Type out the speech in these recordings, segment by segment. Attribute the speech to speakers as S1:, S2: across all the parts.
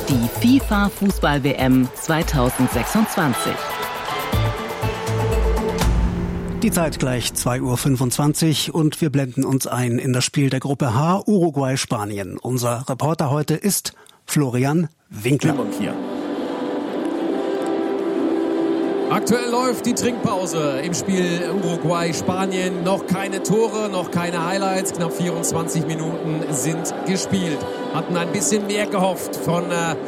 S1: Die FIFA-Fußball-WM 2026.
S2: Die Zeit gleich 2:25 Uhr und wir blenden uns ein in das Spiel der Gruppe H, Uruguay-Spanien. Unser Reporter heute ist Florian Winkler.
S3: Aktuell läuft die Trinkpause im Spiel Uruguay-Spanien. Noch keine Tore, noch keine Highlights. Knapp 24 Minuten sind gespielt. Hatten ein bisschen mehr gehofft von,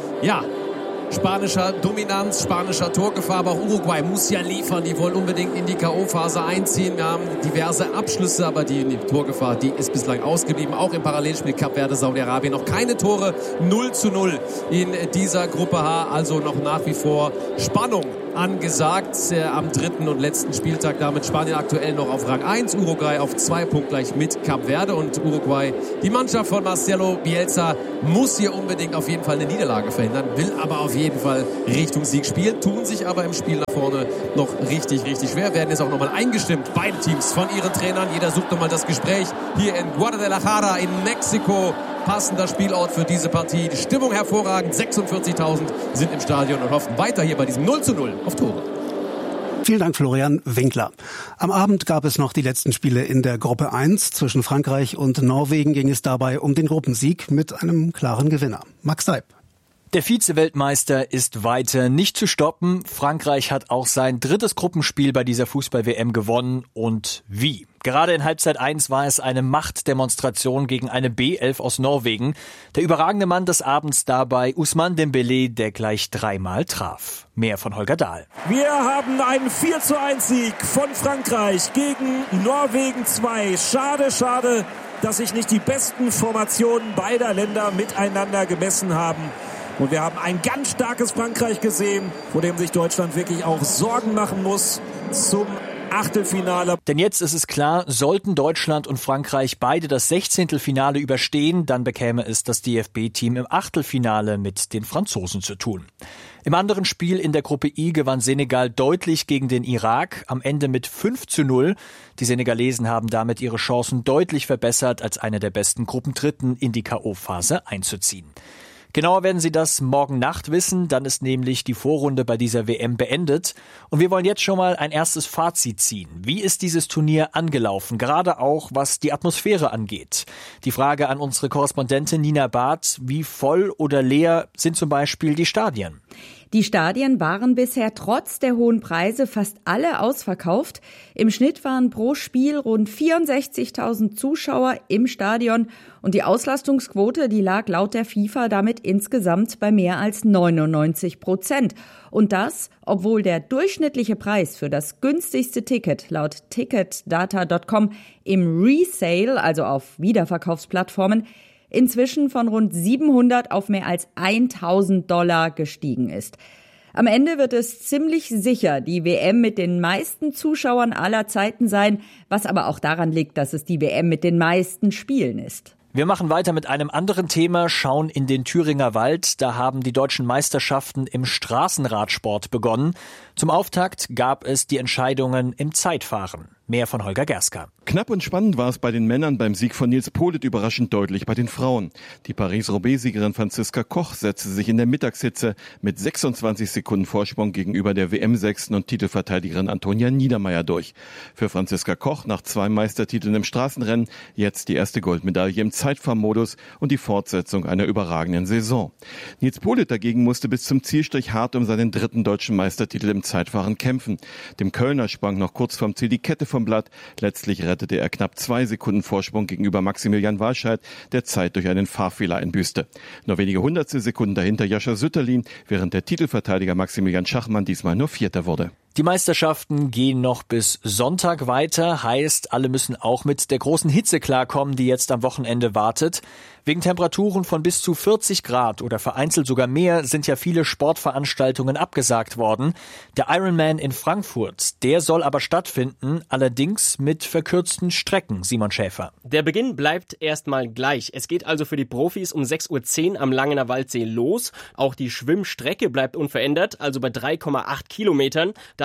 S3: spanischer Dominanz, spanischer Torgefahr. Aber auch Uruguay muss ja liefern. Die wollen unbedingt in die K.O.-Phase einziehen. Wir haben diverse Abschlüsse, aber die Torgefahr, die ist bislang ausgeblieben. Auch im Parallelspiel Kap Verde, Saudi-Arabien. Noch keine Tore. 0:0 in dieser Gruppe H. Also noch nach wie vor Spannung angesagt am dritten und letzten Spieltag. Damit Spanien aktuell noch auf Rang 1, Uruguay auf 2 punktgleich mit Kap Verde. Und Uruguay, die Mannschaft von Marcelo Bielsa, muss hier unbedingt auf jeden Fall eine Niederlage verhindern, will aber auf jeden Fall Richtung Sieg spielen, tun sich aber im Spiel nach vorne noch richtig, richtig schwer, werden jetzt auch nochmal eingestimmt, beide Teams von ihren Trainern. Jeder sucht nochmal das Gespräch hier in Guadalajara in Mexiko. Passender Spielort für diese Partie. Die Stimmung hervorragend. 46.000 sind im Stadion und hoffen weiter hier bei diesem 0:0 auf Tore.
S2: Vielen Dank, Florian Winkler. Am Abend gab es noch die letzten Spiele in der Gruppe 1. Zwischen Frankreich und Norwegen ging es dabei um den Gruppensieg mit einem klaren Gewinner. Max Seib.
S4: Der Vize-Weltmeister ist weiter nicht zu stoppen. Frankreich hat auch sein drittes Gruppenspiel bei dieser Fußball-WM gewonnen. Und wie? Gerade in Halbzeit 1 war es eine Machtdemonstration gegen eine B11 aus Norwegen. Der überragende Mann des Abends dabei Ousmane Dembélé, der gleich 3-mal traf. Mehr von Holger Dahl.
S5: Wir haben einen 4:1-Sieg von Frankreich gegen Norwegen 2. Schade, dass sich nicht die besten Formationen beider Länder miteinander gemessen haben. Und wir haben ein ganz starkes Frankreich gesehen, vor dem sich Deutschland wirklich auch Sorgen machen muss zum Achtelfinale.
S4: Denn jetzt ist es klar, sollten Deutschland und Frankreich beide das 16. Finale überstehen, dann bekäme es das DFB-Team im Achtelfinale mit den Franzosen zu tun. Im anderen Spiel in der Gruppe I gewann Senegal deutlich gegen den Irak, am Ende mit 5:0. Die Senegalesen haben damit ihre Chancen deutlich verbessert, als eine der besten Gruppendritten in die K.O.-Phase einzuziehen. Genauer werden Sie das morgen Nacht wissen, dann ist nämlich die Vorrunde bei dieser WM beendet. Und wir wollen jetzt schon mal ein erstes Fazit ziehen. Wie ist dieses Turnier angelaufen, gerade auch was die Atmosphäre angeht? Die Frage an unsere Korrespondentin Nina Barth, wie voll oder leer sind zum Beispiel die Stadien?
S6: Die Stadien waren bisher trotz der hohen Preise fast alle ausverkauft. Im Schnitt waren pro Spiel rund 64.000 Zuschauer im Stadion und die Auslastungsquote, die lag laut der FIFA damit insgesamt bei mehr als 99%. Und das, obwohl der durchschnittliche Preis für das günstigste Ticket laut Ticketdata.com im Resale, also auf Wiederverkaufsplattformen, inzwischen von rund 700 auf mehr als $1.000 gestiegen ist. Am Ende wird es ziemlich sicher die WM mit den meisten Zuschauern aller Zeiten sein, was aber auch daran liegt, dass es die WM mit den meisten Spielen ist.
S4: Wir machen weiter mit einem anderen Thema, schauen in den Thüringer Wald. Da haben die deutschen Meisterschaften im Straßenradsport begonnen. Zum Auftakt gab es die Entscheidungen im Zeitfahren. Mehr von Holger Gerska.
S7: Knapp und spannend war es bei den Männern, beim Sieg von Nils Politt überraschend deutlich bei den Frauen. Die Paris-Roubaix-Siegerin Franziska Koch setzte sich in der Mittagshitze mit 26 Sekunden Vorsprung gegenüber der WM-Sechsten und Titelverteidigerin Antonia Niedermeyer durch. Für Franziska Koch nach 2 Meistertiteln im Straßenrennen jetzt die erste Goldmedaille im Zeitfahrmodus und die Fortsetzung einer überragenden Saison. Nils Politt dagegen musste bis zum Zielstrich hart um seinen 3. deutschen Meistertitel im Zeitfahren kämpfen. Dem Kölner sprang noch kurz vorm Ziel die Kette vom Blatt. Letztlich rettete er knapp 2 Sekunden Vorsprung gegenüber Maximilian Walscheid, der Zeit durch einen Fahrfehler einbüßte. Nur wenige Hundertstel Sekunden dahinter Jascha Sütterlin, während der Titelverteidiger Maximilian Schachmann diesmal nur Vierter wurde.
S4: Die Meisterschaften gehen noch bis Sonntag weiter, heißt, alle müssen auch mit der großen Hitze klarkommen, die jetzt am Wochenende wartet. Wegen Temperaturen von bis zu 40 Grad oder vereinzelt sogar mehr sind ja viele Sportveranstaltungen abgesagt worden. Der Ironman in Frankfurt, der soll aber stattfinden, allerdings mit verkürzten Strecken, Simon Schäfer.
S8: Der Beginn bleibt erstmal gleich. Es geht also für die Profis um 6:10 Uhr am Langener Waldsee los. Auch die Schwimmstrecke bleibt unverändert, also bei 3,8 Kilometern. Da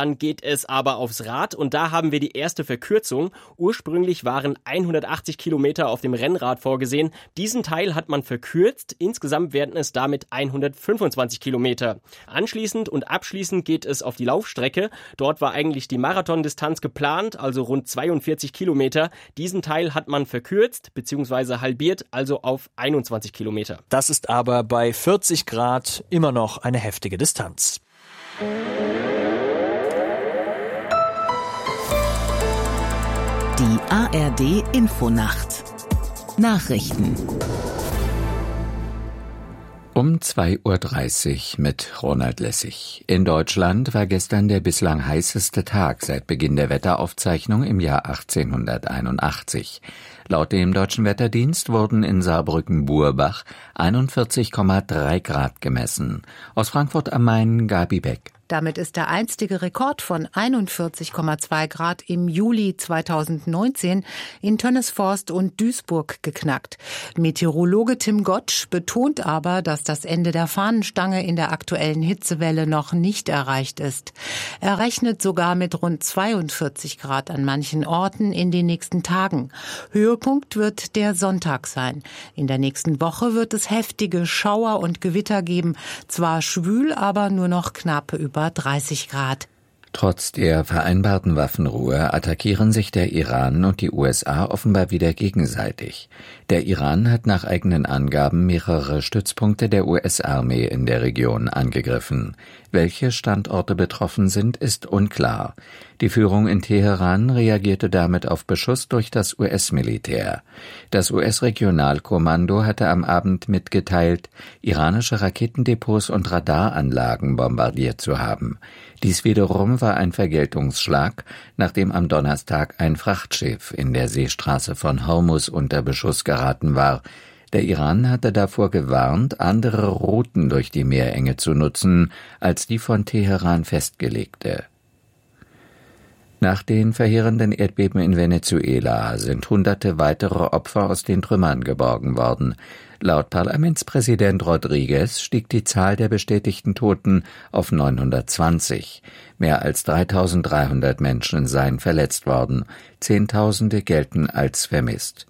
S8: Dann geht es aber aufs Rad und da haben wir die erste Verkürzung. Ursprünglich waren 180 Kilometer auf dem Rennrad vorgesehen. Diesen Teil hat man verkürzt. Insgesamt werden es damit 125 Kilometer. Anschließend und abschließend geht es auf die Laufstrecke. Dort war eigentlich die Marathondistanz geplant, also rund 42 Kilometer. Diesen Teil hat man verkürzt bzw. halbiert, also auf 21 Kilometer.
S4: Das ist aber bei 40 Grad immer noch eine heftige Distanz.
S1: Die ARD Infonacht. Nachrichten.
S9: Um 2:30 Uhr mit Ronald Lessig. In Deutschland war gestern der bislang heißeste Tag seit Beginn der Wetteraufzeichnung im Jahr 1881. Laut dem Deutschen Wetterdienst wurden in Saarbrücken-Burbach 41,3 Grad gemessen. Aus Frankfurt am Main, Gabi Beck.
S10: Damit ist der einstige Rekord von 41,2 Grad im Juli 2019 in Tönnesforst und Duisburg geknackt. Meteorologe Tim Gottsch betont aber, dass das Ende der Fahnenstange in der aktuellen Hitzewelle noch nicht erreicht ist. Er rechnet sogar mit rund 42 Grad an manchen Orten in den nächsten Tagen. Höhepunkt wird der Sonntag sein. In der nächsten Woche wird es heftige Schauer und Gewitter geben. Zwar schwül, aber nur noch knapp über 30 Grad.
S9: Trotz der vereinbarten Waffenruhe attackieren sich der Iran und die USA offenbar wieder gegenseitig. Der Iran hat nach eigenen Angaben mehrere Stützpunkte der US-Armee in der Region angegriffen. Welche Standorte betroffen sind, ist unklar. Die Führung in Teheran reagierte damit auf Beschuss durch das US-Militär. Das US-Regionalkommando hatte am Abend mitgeteilt, iranische Raketendepots und Radaranlagen bombardiert zu haben. Dies wiederum war ein Vergeltungsschlag, nachdem am Donnerstag ein Frachtschiff in der Seestraße von Hormuz unter Beschuss geraten war. Der Iran hatte davor gewarnt, andere Routen durch die Meerenge zu nutzen, als die von Teheran festgelegte. Nach den verheerenden Erdbeben in Venezuela sind Hunderte weitere Opfer aus den Trümmern geborgen worden. Laut Parlamentspräsident Rodriguez stieg die Zahl der bestätigten Toten auf 920. Mehr als 3.300 Menschen seien verletzt worden. Zehntausende gelten als vermisst.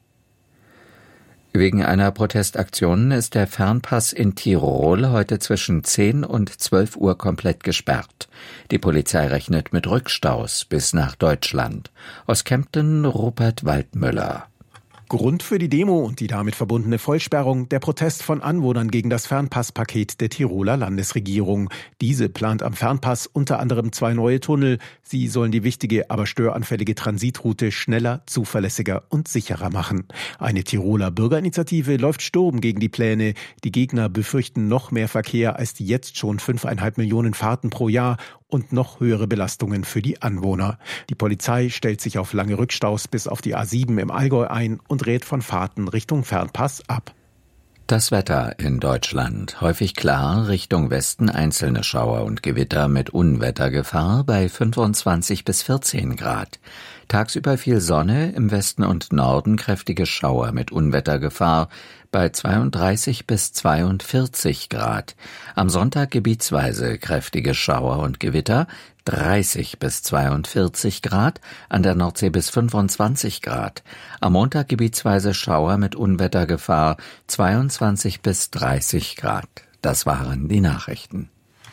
S9: Wegen einer Protestaktion ist der Fernpass in Tirol heute zwischen 10 und 12 Uhr komplett gesperrt. Die Polizei rechnet mit Rückstaus bis nach Deutschland. Aus Kempten Rupert Waldmüller.
S11: Grund für die Demo und die damit verbundene Vollsperrung der Protest von Anwohnern gegen das Fernpasspaket der Tiroler Landesregierung. Diese plant am Fernpass unter anderem 2 neue Tunnel. Sie sollen die wichtige, aber störanfällige Transitroute schneller, zuverlässiger und sicherer machen. Eine Tiroler Bürgerinitiative läuft Sturm gegen die Pläne. Die Gegner befürchten noch mehr Verkehr als die jetzt schon 5,5 Millionen Fahrten pro Jahr und noch höhere Belastungen für die Anwohner. Die Polizei stellt sich auf lange Rückstaus bis auf die A7 im Allgäu ein und rät von Fahrten Richtung Fernpass ab.
S9: Das Wetter in Deutschland. Häufig klar, Richtung Westen einzelne Schauer und Gewitter mit Unwettergefahr bei 25 bis 14 Grad. Tagsüber viel Sonne, im Westen und Norden kräftige Schauer mit Unwettergefahr bei 32 bis 42 Grad. Am Sonntag gebietsweise kräftige Schauer und Gewitter, 30 bis 42 Grad, an der Nordsee bis 25 Grad. Am Montag gebietsweise Schauer mit Unwettergefahr, 22 bis 30 Grad. Das waren die Nachrichten.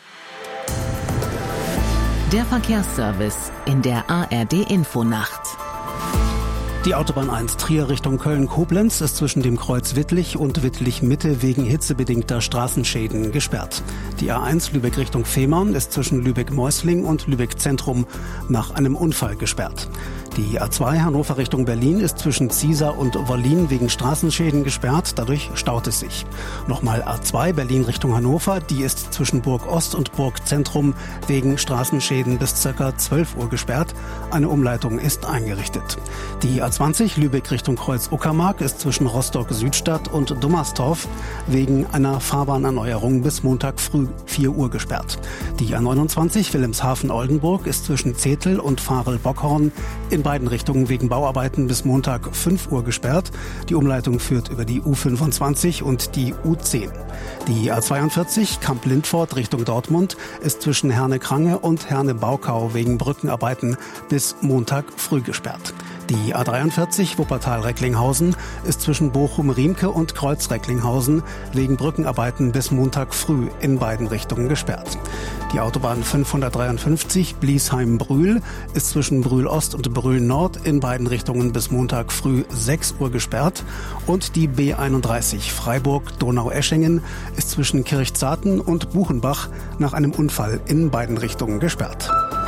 S1: Der Verkehrsservice in der ARD Infonacht.
S2: Die Autobahn 1 Trier Richtung Köln-Koblenz ist zwischen dem Kreuz Wittlich und Wittlich-Mitte wegen hitzebedingter Straßenschäden gesperrt. Die A1 Lübeck Richtung Fehmarn ist zwischen Lübeck-Meusling und Lübeck-Zentrum nach einem Unfall gesperrt. Die A2 Hannover Richtung Berlin ist zwischen Ziesar und Wollin wegen Straßenschäden gesperrt, dadurch staut es sich. Nochmal A2 Berlin Richtung Hannover, die ist zwischen Burg Ost und Burg Zentrum wegen Straßenschäden bis ca. 12 Uhr gesperrt. Eine Umleitung ist eingerichtet. Die A20 Lübeck Richtung Kreuz-Uckermark ist zwischen Rostock-Südstadt und Dummerstorf wegen einer Fahrbahnerneuerung bis Montag früh 4 Uhr gesperrt. Die A29 Wilhelmshaven-Oldenburg ist zwischen Zetel und Farel-Bockhorn in in beiden Richtungen wegen Bauarbeiten bis Montag 5 Uhr gesperrt. Die Umleitung führt über die U25 und die U10. Die A42 Kamp-Lindfort Richtung Dortmund ist zwischen Herne-Krange und Herne-Baukau wegen Brückenarbeiten bis Montag früh gesperrt. Die A43 Wuppertal-Recklinghausen ist zwischen Bochum-Riemke und Kreuz-Recklinghausen wegen Brückenarbeiten bis Montag früh in beiden Richtungen gesperrt. Die Autobahn 553 Bliesheim-Brühl ist zwischen Brühl-Ost und Brühl-Nord in beiden Richtungen bis Montag früh 6 Uhr gesperrt. Und die B31 Freiburg-Donau-Eschingen ist zwischen Kirchzarten und Buchenbach nach einem Unfall in beiden Richtungen gesperrt.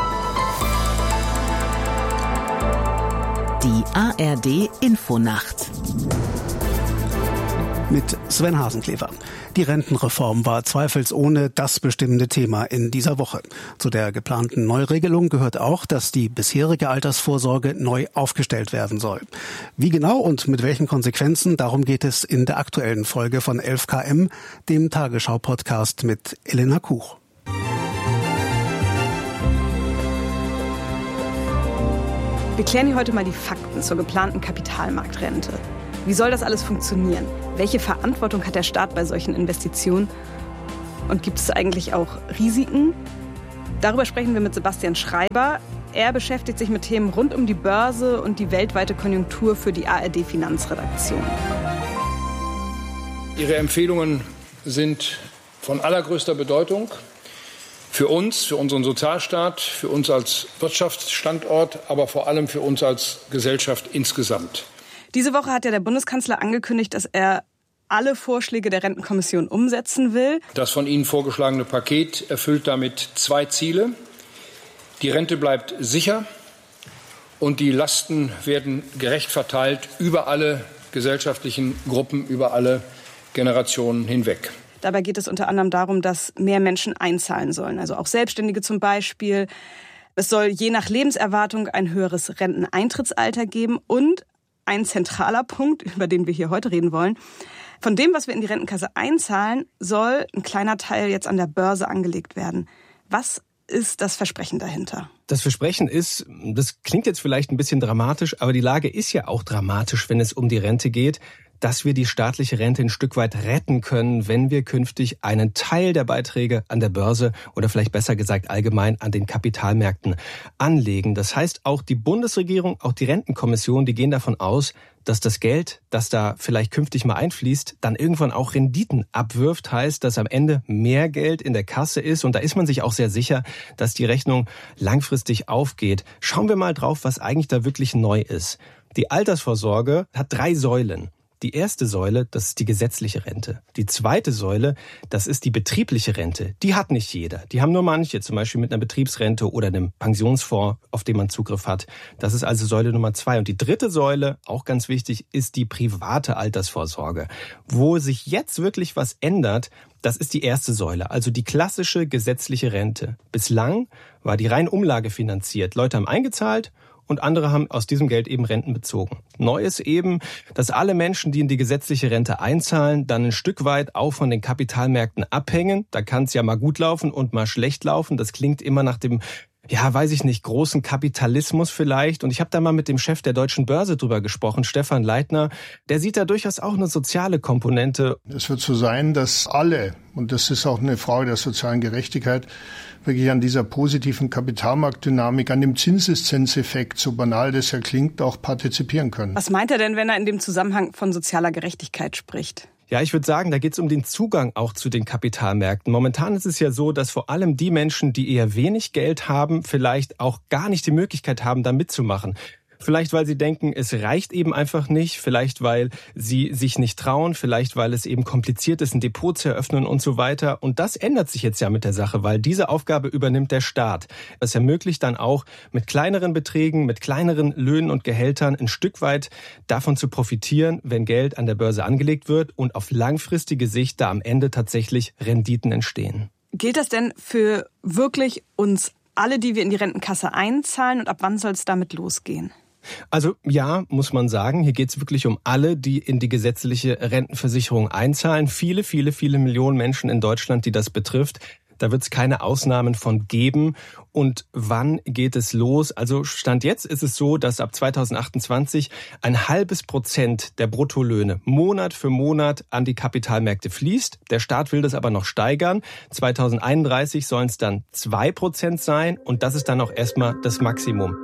S1: Die ARD Infonacht
S2: mit Sven Hasenklever. Die Rentenreform war zweifelsohne das bestimmende Thema in dieser Woche. Zu der geplanten Neuregelung gehört auch, dass die bisherige Altersvorsorge neu aufgestellt werden soll. Wie genau und mit welchen Konsequenzen, darum geht es in der aktuellen Folge von 11KM, dem Tagesschau-Podcast mit Elena Kuch.
S12: Wir klären hier heute mal die Fakten zur geplanten Kapitalmarktrente. Wie soll das alles funktionieren? Welche Verantwortung hat der Staat bei solchen Investitionen? Und gibt es eigentlich auch Risiken? Darüber sprechen wir mit Sebastian Schreiber. Er beschäftigt sich mit Themen rund um die Börse und die weltweite Konjunktur für die ARD-Finanzredaktion.
S13: Ihre Empfehlungen sind von allergrößter Bedeutung. Für uns, für unseren Sozialstaat, für uns als Wirtschaftsstandort, aber vor allem für uns als Gesellschaft insgesamt.
S12: Diese Woche hat ja der Bundeskanzler angekündigt, dass er alle Vorschläge der Rentenkommission umsetzen will.
S13: Das von Ihnen vorgeschlagene Paket erfüllt damit 2 Ziele. Die Rente bleibt sicher und die Lasten werden gerecht verteilt über alle gesellschaftlichen Gruppen, über alle Generationen hinweg.
S12: Dabei geht es unter anderem darum, dass mehr Menschen einzahlen sollen, also auch Selbstständige zum Beispiel. Es soll je nach Lebenserwartung ein höheres Renteneintrittsalter geben und ein zentraler Punkt, über den wir hier heute reden wollen. Von dem, was wir in die Rentenkasse einzahlen, soll ein kleiner Teil jetzt an der Börse angelegt werden. Was ist das Versprechen dahinter?
S14: Das Versprechen ist, das klingt jetzt vielleicht ein bisschen dramatisch, aber die Lage ist ja auch dramatisch, wenn es um die Rente geht, dass wir die staatliche Rente ein Stück weit retten können, wenn wir künftig einen Teil der Beiträge an der Börse oder vielleicht besser gesagt allgemein an den Kapitalmärkten anlegen. Das heißt, auch die Bundesregierung, auch die Rentenkommission, die gehen davon aus, dass das Geld, das da vielleicht künftig mal einfließt, dann irgendwann auch Renditen abwirft. Heißt, dass am Ende mehr Geld in der Kasse ist. Und da ist man sich auch sehr sicher, dass die Rechnung langfristig aufgeht. Schauen wir mal drauf, was eigentlich da wirklich neu ist. Die Altersvorsorge hat 3 Säulen. Die erste Säule, das ist die gesetzliche Rente. Die zweite Säule, das ist die betriebliche Rente. Die hat nicht jeder. Die haben nur manche, zum Beispiel mit einer Betriebsrente oder einem Pensionsfonds, auf den man Zugriff hat. Das ist also Säule Nummer 2. Und die dritte Säule, auch ganz wichtig, ist die private Altersvorsorge. Wo sich jetzt wirklich was ändert, das ist die erste Säule, also die klassische gesetzliche Rente. Bislang war die rein umlagefinanziert. Leute haben eingezahlt und andere haben aus diesem Geld eben Renten bezogen. Neu ist eben, dass alle Menschen, die in die gesetzliche Rente einzahlen, dann ein Stück weit auch von den Kapitalmärkten abhängen. Da kann es ja mal gut laufen und mal schlecht laufen. Das klingt immer nach dem, weiß ich nicht, großen Kapitalismus vielleicht. Und ich habe da mal mit dem Chef der Deutschen Börse drüber gesprochen, Stefan Leitner. Der sieht da durchaus auch eine soziale Komponente.
S15: Es wird so sein, dass alle, und das ist auch eine Frage der sozialen Gerechtigkeit, wirklich an dieser positiven Kapitalmarktdynamik, an dem Zinseszinseffekt, so banal das ja klingt, auch partizipieren können.
S12: Was meint er denn, wenn er in dem Zusammenhang von sozialer Gerechtigkeit spricht?
S14: Ja, ich würde sagen, da geht es um den Zugang auch zu den Kapitalmärkten. Momentan ist es ja so, dass vor allem die Menschen, die eher wenig Geld haben, vielleicht auch gar nicht die Möglichkeit haben, da mitzumachen. Vielleicht, weil sie denken, es reicht eben einfach nicht. Vielleicht, weil sie sich nicht trauen. Vielleicht, weil es eben kompliziert ist, ein Depot zu eröffnen und so weiter. Und das ändert sich jetzt ja mit der Sache, weil diese Aufgabe übernimmt der Staat. Das ermöglicht dann auch mit kleineren Beträgen, mit kleineren Löhnen und Gehältern ein Stück weit davon zu profitieren, wenn Geld an der Börse angelegt wird und auf langfristige Sicht da am Ende tatsächlich Renditen entstehen.
S12: Gilt das denn für wirklich uns alle, die wir in die Rentenkasse einzahlen? Und ab wann soll es damit losgehen?
S14: Also ja, muss man sagen, hier geht es wirklich um alle, die in die gesetzliche Rentenversicherung einzahlen. Viele Millionen Menschen in Deutschland, die das betrifft. Da wird es keine Ausnahmen von geben. Und wann geht es los? Also Stand jetzt ist es so, dass ab 2028 0,5% der Bruttolöhne Monat für Monat an die Kapitalmärkte fließt. Der Staat will das aber noch steigern. 2031 sollen es dann 2% sein und das ist dann auch erstmal das Maximum.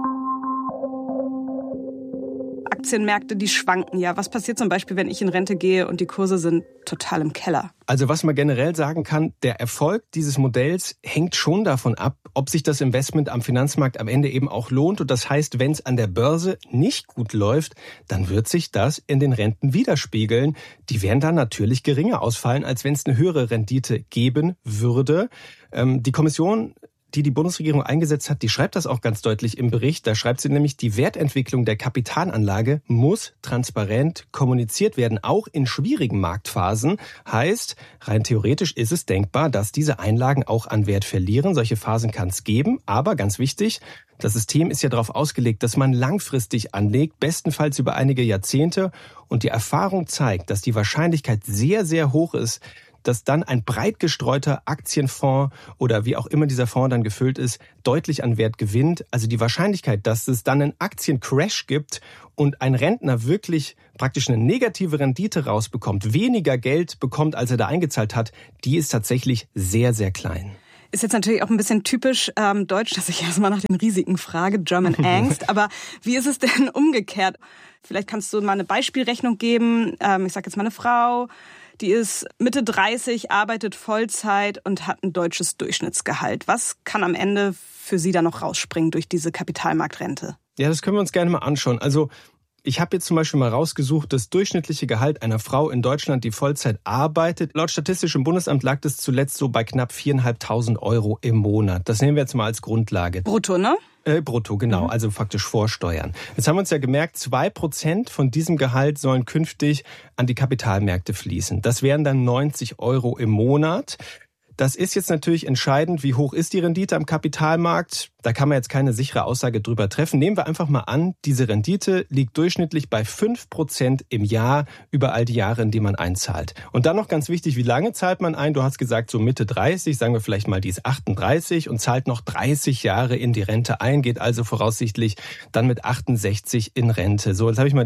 S12: Aktienmärkte, die schwanken ja. Was passiert zum Beispiel, wenn ich in Rente gehe und die Kurse sind total im Keller?
S14: Also was man generell sagen kann, der Erfolg dieses Modells hängt schon davon ab, ob sich das Investment am Finanzmarkt am Ende eben auch lohnt. Und das heißt, wenn es an der Börse nicht gut läuft, dann wird sich das in den Renten widerspiegeln. Die werden dann natürlich geringer ausfallen, als wenn es eine höhere Rendite geben würde. Die Kommission, die Bundesregierung eingesetzt hat, die schreibt das auch ganz deutlich im Bericht. Da schreibt sie nämlich, die Wertentwicklung der Kapitalanlage muss transparent kommuniziert werden, auch in schwierigen Marktphasen. Heißt, rein theoretisch ist es denkbar, dass diese Einlagen auch an Wert verlieren. Solche Phasen kann es geben, aber ganz wichtig, das System ist ja darauf ausgelegt, dass man langfristig anlegt, bestenfalls über einige Jahrzehnte. Und die Erfahrung zeigt, dass die Wahrscheinlichkeit sehr, sehr hoch ist, dass dann ein breit gestreuter Aktienfonds oder wie auch immer dieser Fonds dann gefüllt ist, deutlich an Wert gewinnt. Also die Wahrscheinlichkeit, dass es dann einen Aktiencrash gibt und ein Rentner wirklich praktisch eine negative Rendite rausbekommt, weniger Geld bekommt, als er da eingezahlt hat, die ist tatsächlich sehr, sehr klein.
S12: Ist jetzt natürlich auch ein bisschen typisch deutsch, dass ich erstmal nach den Risiken frage, German Angst. Aber wie ist es denn umgekehrt? Vielleicht kannst du mal eine Beispielrechnung geben. Ich sage jetzt mal eine Frau, die ist Mitte 30, arbeitet Vollzeit und hat ein deutsches Durchschnittsgehalt. Was kann am Ende für sie da noch rausspringen durch diese Kapitalmarktrente?
S14: Ja, das können wir uns gerne mal anschauen. Also ich habe jetzt zum Beispiel mal rausgesucht, das durchschnittliche Gehalt einer Frau in Deutschland, die Vollzeit arbeitet. Laut Statistischem Bundesamt lag das zuletzt so bei knapp 4.500 € im Monat. Das nehmen wir jetzt mal als Grundlage.
S12: Brutto, ne?
S14: Brutto, genau, also faktisch vor Steuern. Jetzt haben wir uns ja gemerkt, 2% von diesem Gehalt sollen künftig an die Kapitalmärkte fließen. Das wären dann 90 € im Monat. Das ist jetzt natürlich entscheidend, wie hoch ist die Rendite am Kapitalmarkt. Da kann man jetzt keine sichere Aussage drüber treffen. Nehmen wir einfach mal an, diese Rendite liegt durchschnittlich bei 5% im Jahr über all die Jahre, in die man einzahlt. Und dann noch ganz wichtig, wie lange zahlt man ein? Du hast gesagt, so Mitte 30, sagen wir vielleicht mal, die ist 38 und zahlt noch 30 Jahre in die Rente ein, geht also voraussichtlich dann mit 68 in Rente. So, jetzt habe ich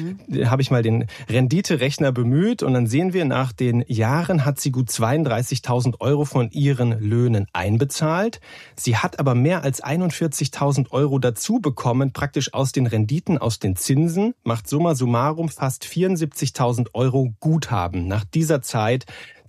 S14: mal den Renditerechner bemüht und dann sehen wir, nach den Jahren hat sie gut 32.000 € von ihren Löhnen einbezahlt. Sie hat aber mehr als 41.000 € dazu bekommen, praktisch aus den Renditen, aus den Zinsen, macht summa summarum fast 74.000 € Guthaben. Nach dieser Zeit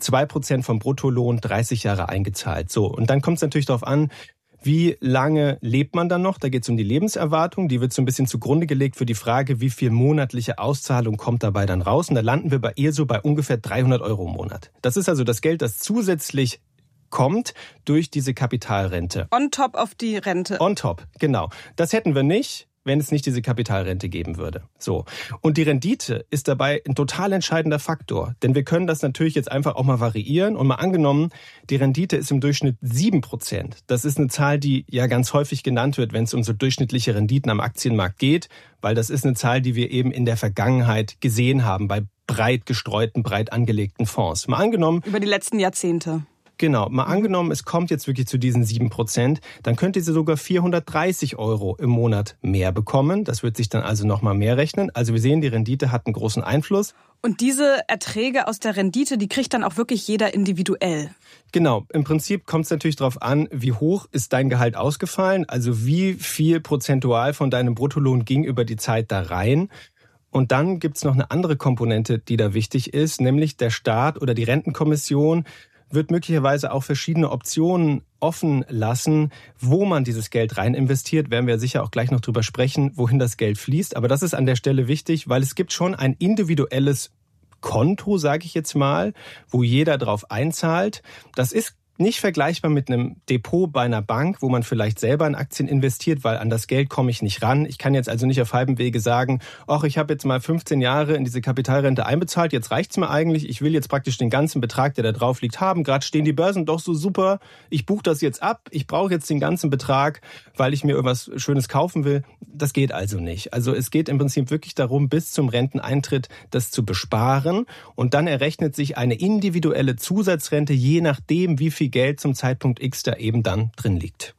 S14: 2% vom Bruttolohn, 30 Jahre eingezahlt. So, und dann kommt es natürlich darauf an, wie lange lebt man dann noch? Da geht es um die Lebenserwartung. Die wird so ein bisschen zugrunde gelegt für die Frage, wie viel monatliche Auszahlung kommt dabei dann raus. Und da landen wir eher so bei ungefähr 300 € im Monat. Das ist also das Geld, das zusätzlich kommt durch diese Kapitalrente.
S12: On top auf die Rente.
S14: On top, genau. Das hätten wir nicht, wenn es nicht diese Kapitalrente geben würde. So. Und die Rendite ist dabei ein total entscheidender Faktor. Denn wir können das natürlich jetzt einfach auch mal variieren. Und mal angenommen, die Rendite ist im Durchschnitt 7%. Das ist eine Zahl, die ja ganz häufig genannt wird, wenn es um so durchschnittliche Renditen am Aktienmarkt geht. Weil das ist eine Zahl, die wir eben in der Vergangenheit gesehen haben bei breit gestreuten, breit angelegten Fonds. Mal angenommen,
S12: über die letzten Jahrzehnte.
S14: Genau, mal angenommen, es kommt jetzt wirklich zu diesen 7%, dann könnte sie sogar 430 € im Monat mehr bekommen. Das wird sich dann also nochmal mehr rechnen. Also wir sehen, die Rendite hat einen großen Einfluss.
S12: Und diese Erträge aus der Rendite, die kriegt dann auch wirklich jeder individuell?
S14: Genau, im Prinzip kommt es natürlich darauf an, wie hoch ist dein Gehalt ausgefallen, also wie viel prozentual von deinem Bruttolohn ging über die Zeit da rein. Und dann gibt's noch eine andere Komponente, die da wichtig ist, nämlich der Staat oder die Rentenkommission wird möglicherweise auch verschiedene Optionen offen lassen, wo man dieses Geld rein investiert. Werden wir sicher auch gleich noch drüber sprechen, wohin das Geld fließt. Aber das ist an der Stelle wichtig, weil es gibt schon ein individuelles Konto, sage ich jetzt mal, wo jeder drauf einzahlt. Das ist nicht vergleichbar mit einem Depot bei einer Bank, wo man vielleicht selber in Aktien investiert, weil an das Geld komme ich nicht ran. Ich kann jetzt also nicht auf halbem Wege sagen, ach, ich habe jetzt mal 15 Jahre in diese Kapitalrente einbezahlt, jetzt reicht's mir eigentlich, ich will jetzt praktisch den ganzen Betrag, der da drauf liegt, haben. Gerade stehen die Börsen doch so super, ich buche das jetzt ab, ich brauche jetzt den ganzen Betrag, weil ich mir irgendwas Schönes kaufen will. Das geht also nicht. Also es geht im Prinzip wirklich darum, bis zum Renteneintritt das zu besparen und dann errechnet sich eine individuelle Zusatzrente, je nachdem, wie viel viel Geld zum Zeitpunkt X da eben dann drin liegt.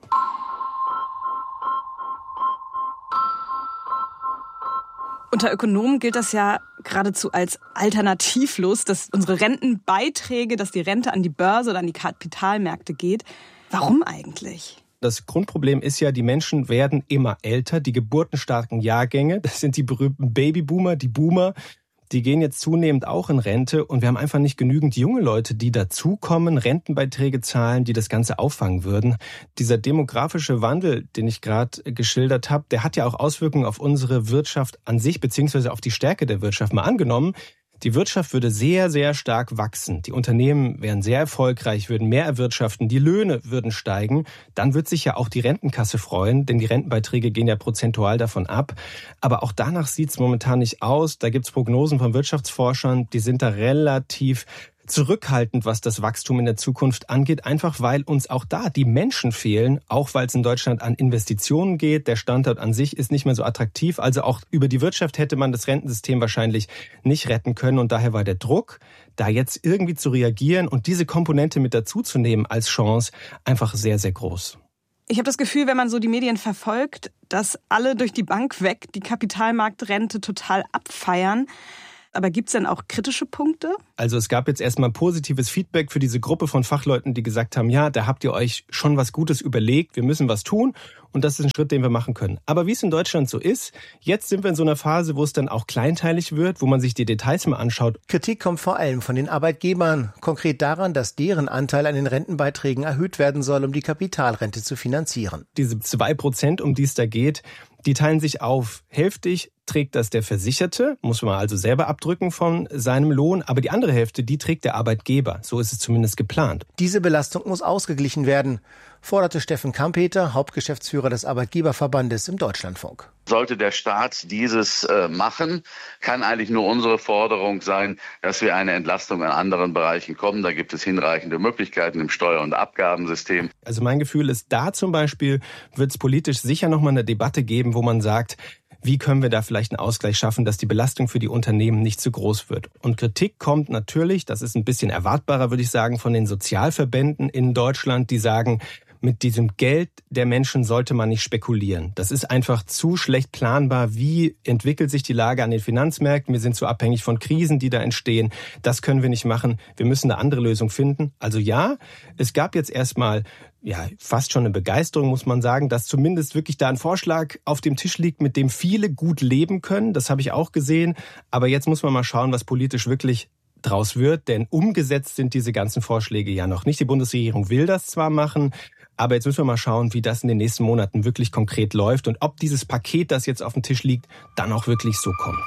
S12: Unter Ökonomen gilt das ja geradezu als alternativlos, dass unsere Rentenbeiträge, dass die Rente an die Börse oder an die Kapitalmärkte geht. Warum eigentlich?
S14: Das Grundproblem ist ja, die Menschen werden immer älter, die geburtenstarken Jahrgänge, das sind die berühmten Babyboomer, die Boomer, die gehen jetzt zunehmend auch in Rente und wir haben einfach nicht genügend junge Leute, die dazukommen, Rentenbeiträge zahlen, die das Ganze auffangen würden. Dieser demografische Wandel, den ich gerade geschildert habe, der hat ja auch Auswirkungen auf unsere Wirtschaft an sich, beziehungsweise auf die Stärke der Wirtschaft. Mal angenommen, die Wirtschaft würde sehr, sehr stark wachsen. Die Unternehmen wären sehr erfolgreich, würden mehr erwirtschaften, die Löhne würden steigen. Dann wird sich ja auch die Rentenkasse freuen, denn die Rentenbeiträge gehen ja prozentual davon ab. Aber auch danach sieht es momentan nicht aus. Da gibt es Prognosen von Wirtschaftsforschern, die sind da relativ zurückhaltend, was das Wachstum in der Zukunft angeht, einfach weil uns auch da die Menschen fehlen, auch weil es in Deutschland an Investitionen geht. Der Standort an sich ist nicht mehr so attraktiv. Also auch über die Wirtschaft hätte man das Rentensystem wahrscheinlich nicht retten können. Und daher war der Druck, da jetzt irgendwie zu reagieren und diese Komponente mit dazuzunehmen als Chance, einfach sehr, sehr groß.
S12: Ich habe das Gefühl, wenn man so die Medien verfolgt, dass alle durch die Bank weg die Kapitalmarktrente total abfeiern. Aber gibt es denn auch kritische Punkte?
S14: Also es gab jetzt erstmal positives Feedback für diese Gruppe von Fachleuten, die gesagt haben, ja, da habt ihr euch schon was Gutes überlegt, wir müssen was tun und das ist ein Schritt, den wir machen können. Aber wie es in Deutschland so ist, jetzt sind wir in so einer Phase, wo es dann auch kleinteilig wird, wo man sich die Details mal anschaut.
S16: Kritik kommt vor allem von den Arbeitgebern, konkret daran, dass deren Anteil an den Rentenbeiträgen erhöht werden soll, um die Kapitalrente zu finanzieren.
S14: Diese 2%, um die es da geht, die teilen sich auf. Hälftig trägt das der Versicherte, muss man also selber abdrücken von seinem Lohn, aber die andere Hälfte, die trägt der Arbeitgeber. So ist es zumindest geplant.
S16: Diese Belastung muss ausgeglichen werden, forderte Steffen Kampeter, Hauptgeschäftsführer des Arbeitgeberverbandes im Deutschlandfunk.
S17: Sollte der Staat dieses machen, kann eigentlich nur unsere Forderung sein, dass wir eine Entlastung an anderen Bereichen kommen. Da gibt es hinreichende Möglichkeiten im Steuer- und Abgabensystem.
S14: Also mein Gefühl ist, da zum Beispiel wird es politisch sicher nochmal eine Debatte geben, wo man sagt, wie können wir da vielleicht einen Ausgleich schaffen, dass die Belastung für die Unternehmen nicht zu groß wird. Und Kritik kommt natürlich, das ist ein bisschen erwartbarer, würde ich sagen, von den Sozialverbänden in Deutschland, die sagen, mit diesem Geld der Menschen sollte man nicht spekulieren. Das ist einfach zu schlecht planbar. Wie entwickelt sich die Lage an den Finanzmärkten? Wir sind so abhängig von Krisen, die da entstehen. Das können wir nicht machen. Wir müssen eine andere Lösung finden. Also ja, es gab jetzt erstmal fast schon eine Begeisterung, muss man sagen, dass zumindest wirklich da ein Vorschlag auf dem Tisch liegt, mit dem viele gut leben können. Das habe ich auch gesehen. Aber jetzt muss man mal schauen, was politisch wirklich draus wird. Denn umgesetzt sind diese ganzen Vorschläge ja noch nicht. Die Bundesregierung will das zwar machen, aber jetzt müssen wir mal schauen, wie das in den nächsten Monaten wirklich konkret läuft und ob dieses Paket, das jetzt auf dem Tisch liegt, dann auch wirklich so kommt.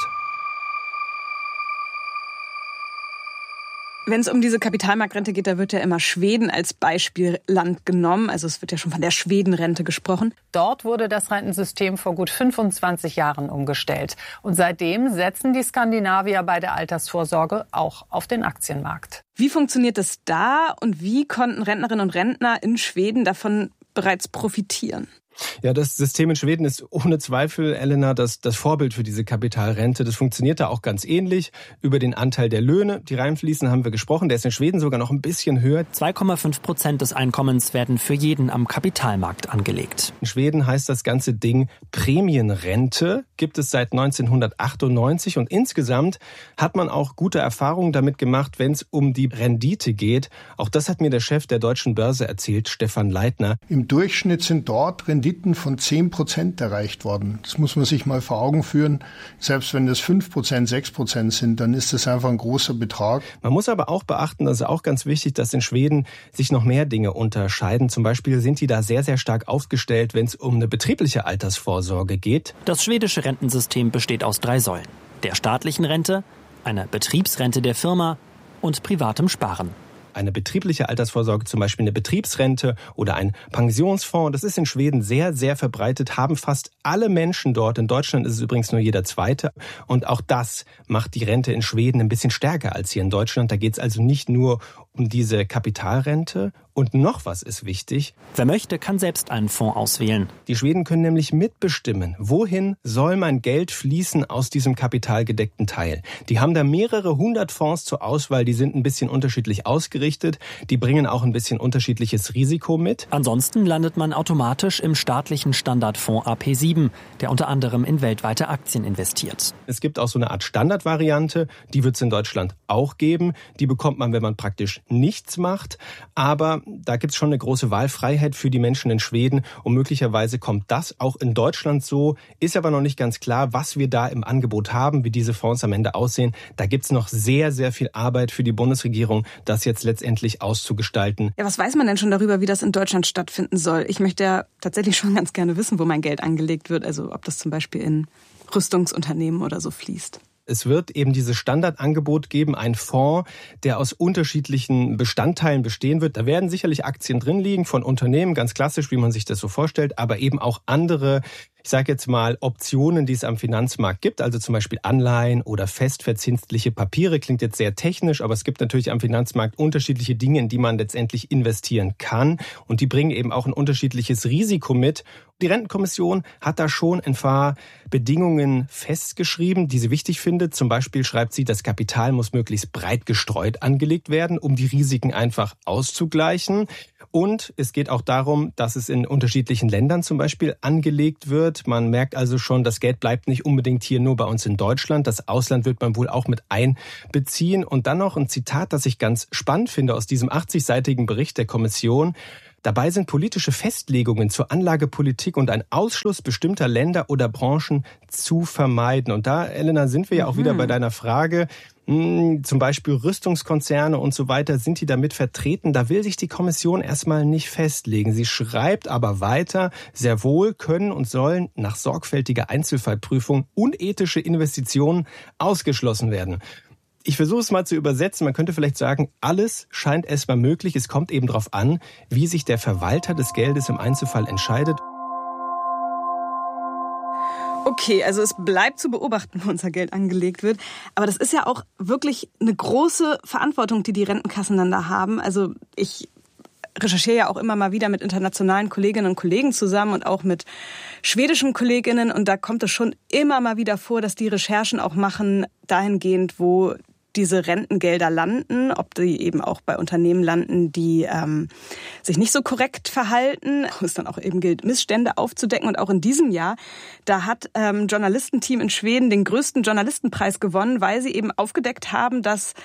S12: Wenn es um diese Kapitalmarktrente geht, da wird ja immer Schweden als Beispielland genommen. Also es wird ja schon von der Schwedenrente gesprochen.
S18: Dort wurde das Rentensystem vor gut 25 Jahren umgestellt. Und seitdem setzen die Skandinavier bei der Altersvorsorge auch auf den Aktienmarkt.
S12: Wie funktioniert es da und wie konnten Rentnerinnen und Rentner in Schweden davon bereits profitieren?
S14: Ja, das System in Schweden ist ohne Zweifel, Elena, das Vorbild für diese Kapitalrente. Das funktioniert da auch ganz ähnlich. Über den Anteil der Löhne, die reinfließen, haben wir gesprochen. Der ist in Schweden sogar noch ein bisschen höher.
S4: 2,5% des Einkommens werden für jeden am Kapitalmarkt angelegt.
S14: In Schweden heißt das ganze Ding Prämienrente, gibt es seit 1998. Und insgesamt hat man auch gute Erfahrungen damit gemacht, wenn es um die Rendite geht. Auch das hat mir der Chef der Deutschen Börse erzählt, Stefan Leitner.
S15: Im Durchschnitt sind dort Renditen von 10% erreicht worden. Das muss man sich mal vor Augen führen. Selbst wenn das 5%, 6% sind, dann ist das einfach ein großer Betrag.
S14: Man muss aber auch beachten, das ist auch ganz wichtig, dass in Schweden sich noch mehr Dinge unterscheiden. Zum Beispiel sind die da sehr, sehr stark aufgestellt, wenn es um eine betriebliche Altersvorsorge geht.
S4: Das schwedische Rentensystem besteht aus 3 Säulen. Der staatlichen Rente, einer Betriebsrente der Firma und privatem Sparen.
S14: Eine betriebliche Altersvorsorge, zum Beispiel eine Betriebsrente oder ein Pensionsfonds, das ist in Schweden sehr, sehr verbreitet, haben fast alle Menschen dort. In Deutschland ist es übrigens nur jeder Zweite. Und auch das macht die Rente in Schweden ein bisschen stärker als hier in Deutschland. Da geht es also nicht nur um diese Kapitalrente Und noch was ist wichtig.
S19: Wer möchte, kann selbst einen Fonds auswählen.
S14: Die Schweden können nämlich mitbestimmen, wohin soll mein Geld fließen aus diesem kapitalgedeckten Teil. Die haben da mehrere hundert Fonds zur Auswahl, die sind ein bisschen unterschiedlich ausgerichtet. Die bringen auch ein bisschen unterschiedliches Risiko mit.
S19: Ansonsten landet man automatisch im staatlichen Standardfonds AP7, der unter anderem in weltweite Aktien investiert.
S14: Es gibt auch so eine Art Standardvariante, die wird es in Deutschland auch geben. Die bekommt man, wenn man praktisch nichts macht. Aber da gibt es schon eine große Wahlfreiheit für die Menschen in Schweden und möglicherweise kommt das auch in Deutschland so. Ist aber noch nicht ganz klar, was wir da im Angebot haben, wie diese Fonds am Ende aussehen. Da gibt es noch sehr, sehr viel Arbeit für die Bundesregierung, das jetzt letztendlich auszugestalten.
S12: Ja, was weiß man denn schon darüber, wie das in Deutschland stattfinden soll? Ich möchte ja tatsächlich schon ganz gerne wissen, wo mein Geld angelegt wird. Also ob das zum Beispiel in Rüstungsunternehmen oder so fließt.
S14: Es wird eben dieses Standardangebot geben, ein Fonds, der aus unterschiedlichen Bestandteilen bestehen wird. Da werden sicherlich Aktien drin liegen von Unternehmen, ganz klassisch, wie man sich das so vorstellt, aber eben auch andere, ich sage jetzt mal, Optionen, die es am Finanzmarkt gibt, also zum Beispiel Anleihen oder festverzinsliche Papiere. Klingt jetzt sehr technisch, aber es gibt natürlich am Finanzmarkt unterschiedliche Dinge, in die man letztendlich investieren kann. Und die bringen eben auch ein unterschiedliches Risiko mit. Die Rentenkommission hat da schon ein paar Bedingungen festgeschrieben, die sie wichtig findet. Zum Beispiel schreibt sie, das Kapital muss möglichst breit gestreut angelegt werden, um die Risiken einfach auszugleichen. Und es geht auch darum, dass es in unterschiedlichen Ländern zum Beispiel angelegt wird. Man merkt also schon, das Geld bleibt nicht unbedingt hier nur bei uns in Deutschland. Das Ausland wird man wohl auch mit einbeziehen. Und dann noch ein Zitat, das ich ganz spannend finde aus diesem 80-seitigen Bericht der Kommission. Dabei sind politische Festlegungen zur Anlagepolitik und ein Ausschluss bestimmter Länder oder Branchen zu vermeiden. Und da, Elena, sind wir ja auch wieder bei deiner Frage. Zum Beispiel Rüstungskonzerne und so weiter, sind die damit vertreten? Da will sich die Kommission erstmal nicht festlegen. Sie schreibt aber weiter, sehr wohl können und sollen nach sorgfältiger Einzelfallprüfung unethische Investitionen ausgeschlossen werden. Ich versuche es mal zu übersetzen. Man könnte vielleicht sagen, alles scheint erstmal möglich. Es kommt eben darauf an, wie sich der Verwalter des Geldes im Einzelfall entscheidet.
S12: Okay, also es bleibt zu beobachten, wo unser Geld angelegt wird. Aber das ist ja auch wirklich eine große Verantwortung, die Rentenkassen dann da haben. Also ich recherchiere ja auch immer mal wieder mit internationalen Kolleginnen und Kollegen zusammen und auch mit schwedischen Kolleginnen. Und da kommt es schon immer mal wieder vor, dass die Recherchen auch machen dahingehend, wo diese Rentengelder landen, ob die eben auch bei Unternehmen landen, die sich nicht so korrekt verhalten, wo es dann auch eben gilt, Missstände aufzudecken. Und auch in diesem Jahr, da hat Journalistenteam in Schweden den größten Journalistenpreis gewonnen, weil sie eben aufgedeckt haben, dass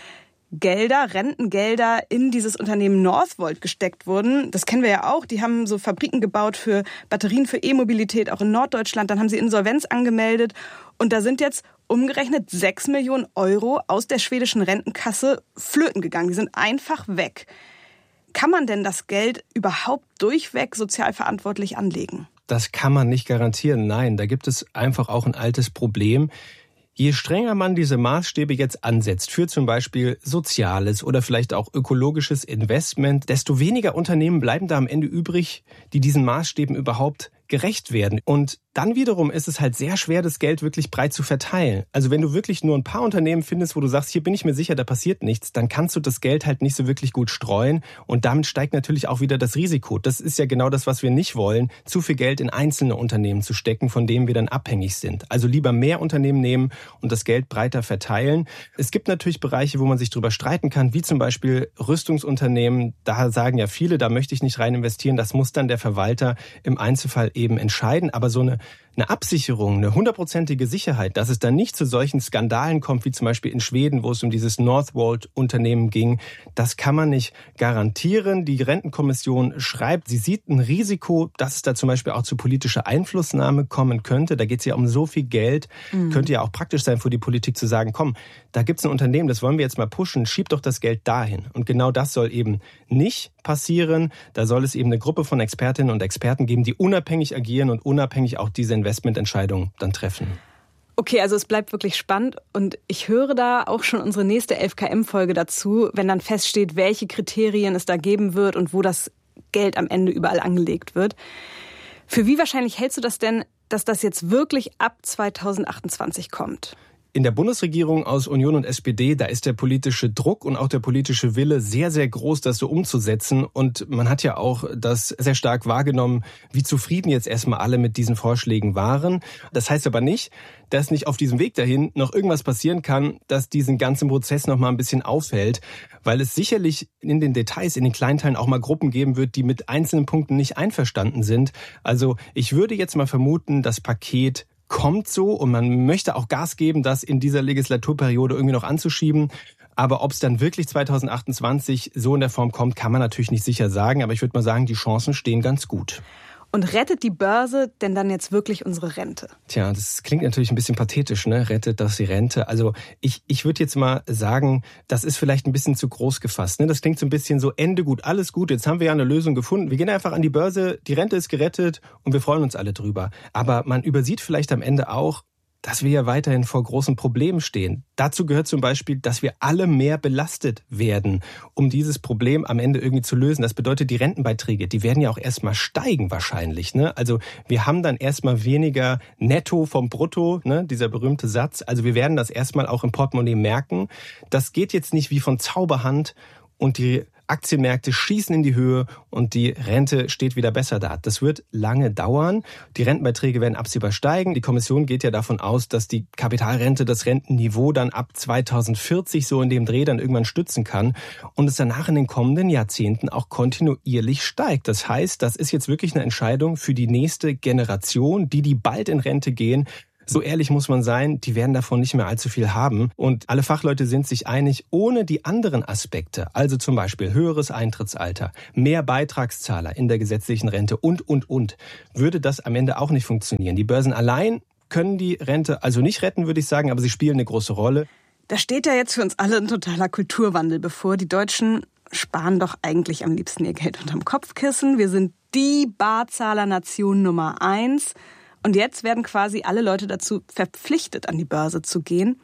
S12: Rentengelder in dieses Unternehmen Northvolt gesteckt wurden. Das kennen wir ja auch. Die haben so Fabriken gebaut für Batterien für E-Mobilität, auch in Norddeutschland. Dann haben sie Insolvenz angemeldet. Und da sind jetzt umgerechnet 6 Millionen Euro aus der schwedischen Rentenkasse flöten gegangen. Die sind einfach weg. Kann man denn das Geld überhaupt durchweg sozial verantwortlich anlegen?
S14: Das kann man nicht garantieren. Nein, da gibt es einfach auch ein altes Problem. Je strenger man diese Maßstäbe jetzt ansetzt, für zum Beispiel soziales oder vielleicht auch ökologisches Investment, desto weniger Unternehmen bleiben da am Ende übrig, die diesen Maßstäben überhaupt gerecht werden. Und dann wiederum ist es halt sehr schwer, das Geld wirklich breit zu verteilen. Also wenn du wirklich nur ein paar Unternehmen findest, wo du sagst, hier bin ich mir sicher, da passiert nichts, dann kannst du das Geld halt nicht so wirklich gut streuen. Und damit steigt natürlich auch wieder das Risiko. Das ist ja genau das, was wir nicht wollen, zu viel Geld in einzelne Unternehmen zu stecken, von denen wir dann abhängig sind. Also lieber mehr Unternehmen nehmen und das Geld breiter verteilen. Es gibt natürlich Bereiche, wo man sich drüber streiten kann, wie zum Beispiel Rüstungsunternehmen. Da sagen ja viele, da möchte ich nicht rein investieren. Das muss dann der Verwalter im Einzelfall eben entscheiden. Aber so eine Absicherung, eine 100%ige Sicherheit, dass es dann nicht zu solchen Skandalen kommt, wie zum Beispiel in Schweden, wo es um dieses Northvolt-Unternehmen ging, das kann man nicht garantieren. Die Rentenkommission schreibt, sie sieht ein Risiko, dass es da zum Beispiel auch zu politischer Einflussnahme kommen könnte. Da geht es ja um so viel Geld. Könnte ja auch praktisch sein für die Politik zu sagen, komm, da gibt es ein Unternehmen, das wollen wir jetzt mal pushen, schieb doch das Geld dahin. Und genau das soll eben nicht passieren. Da soll es eben eine Gruppe von Expertinnen und Experten geben, die unabhängig agieren und unabhängig auch diese Investmententscheidungen dann treffen.
S12: Okay, also es bleibt wirklich spannend und ich höre da auch schon unsere nächste 11KM-Folge dazu, wenn dann feststeht, welche Kriterien es da geben wird und wo das Geld am Ende überall angelegt wird. Für wie wahrscheinlich hältst du das denn, dass das jetzt wirklich ab 2028 kommt?
S14: In der Bundesregierung aus Union und SPD, da ist der politische Druck und auch der politische Wille sehr, sehr groß, das so umzusetzen. Und man hat ja auch das sehr stark wahrgenommen, wie zufrieden jetzt erstmal alle mit diesen Vorschlägen waren. Das heißt aber nicht, dass nicht auf diesem Weg dahin noch irgendwas passieren kann, das diesen ganzen Prozess noch mal ein bisschen aufhält, weil es sicherlich in den Details, in den Kleinteilen auch mal Gruppen geben wird, die mit einzelnen Punkten nicht einverstanden sind. Also ich würde jetzt mal vermuten, das Paket kommt so und man möchte auch Gas geben, das in dieser Legislaturperiode irgendwie noch anzuschieben. Aber ob es dann wirklich 2028 so in der Form kommt, kann man natürlich nicht sicher sagen. Aber ich würde mal sagen, die Chancen stehen ganz gut.
S12: Und rettet die Börse denn dann jetzt wirklich unsere Rente?
S14: Tja, das klingt natürlich ein bisschen pathetisch, ne? Rettet das die Rente? Also ich würde jetzt mal sagen, das ist vielleicht ein bisschen zu groß gefasst. Ne? Das klingt so ein bisschen so, Ende gut, alles gut, jetzt haben wir ja eine Lösung gefunden. Wir gehen einfach an die Börse, die Rente ist gerettet und wir freuen uns alle drüber. Aber man übersieht vielleicht am Ende auch, dass wir ja weiterhin vor großen Problemen stehen. Dazu gehört zum Beispiel, dass wir alle mehr belastet werden, um dieses Problem am Ende irgendwie zu lösen. Das bedeutet, die Rentenbeiträge, die werden ja auch erstmal steigen wahrscheinlich. Ne? Also wir haben dann erstmal weniger Netto vom Brutto, ne? Dieser berühmte Satz. Also wir werden das erstmal auch im Portemonnaie merken. Das geht jetzt nicht wie von Zauberhand und die Aktienmärkte schießen in die Höhe und die Rente steht wieder besser da. Das wird lange dauern. Die Rentenbeiträge werden absehbar steigen. Die Kommission geht ja davon aus, dass die Kapitalrente das Rentenniveau dann ab 2040 so in dem Dreh dann irgendwann stützen kann und es danach in den kommenden Jahrzehnten auch kontinuierlich steigt. Das heißt, das ist jetzt wirklich eine Entscheidung für die nächste Generation, die bald in Rente gehen. So ehrlich muss man sein, die werden davon nicht mehr allzu viel haben. Und alle Fachleute sind sich einig, ohne die anderen Aspekte, also zum Beispiel höheres Eintrittsalter, mehr Beitragszahler in der gesetzlichen Rente und, würde das am Ende auch nicht funktionieren. Die Börsen allein können die Rente also nicht retten, würde ich sagen, aber sie spielen eine große Rolle.
S12: Da steht ja jetzt für uns alle ein totaler Kulturwandel bevor. Die Deutschen sparen doch eigentlich am liebsten ihr Geld unterm Kopfkissen. Wir sind die Barzahlernation Nummer 1. Und jetzt werden quasi alle Leute dazu verpflichtet, an die Börse zu gehen.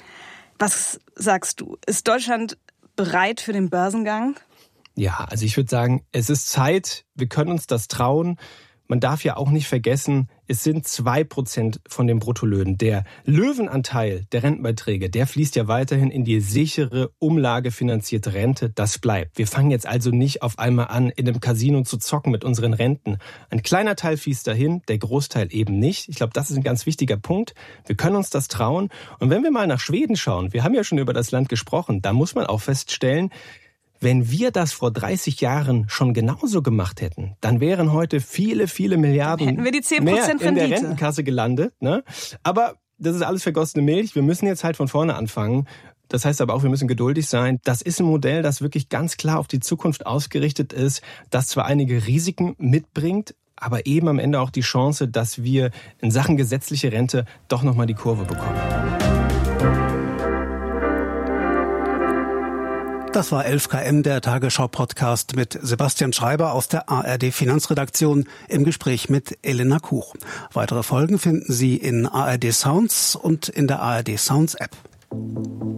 S12: Was sagst du? Ist Deutschland bereit für den Börsengang?
S14: Ja, also ich würde sagen, es ist Zeit. Wir können uns das trauen. Man darf ja auch nicht vergessen, es sind 2% von den Bruttolöhnen. Der Löwenanteil der Rentenbeiträge, der fließt ja weiterhin in die sichere, umlagefinanzierte Rente. Das bleibt. Wir fangen jetzt also nicht auf einmal an, in einem Casino zu zocken mit unseren Renten. Ein kleiner Teil fließt dahin, der Großteil eben nicht. Ich glaube, das ist ein ganz wichtiger Punkt. Wir können uns das trauen. Und wenn wir mal nach Schweden schauen, wir haben ja schon über das Land gesprochen, da muss man auch feststellen, wenn wir das vor 30 Jahren schon genauso gemacht hätten, dann wären heute viele, viele Milliarden
S12: hätten wir die 10%
S14: mehr in
S12: Rendite.
S14: der Rentenkasse gelandet. Ne? Aber das ist alles vergossene Milch. Wir müssen jetzt halt von vorne anfangen. Das heißt aber auch, wir müssen geduldig sein. Das ist ein Modell, das wirklich ganz klar auf die Zukunft ausgerichtet ist, das zwar einige Risiken mitbringt, aber eben am Ende auch die Chance, dass wir in Sachen gesetzliche Rente doch nochmal die Kurve bekommen.
S2: Das war 11KM, der Tagesschau-Podcast mit Sebastian Schreiber aus der ARD-Finanzredaktion im Gespräch mit Elena Kuch. Weitere Folgen finden Sie in ARD Sounds und in der ARD Sounds App.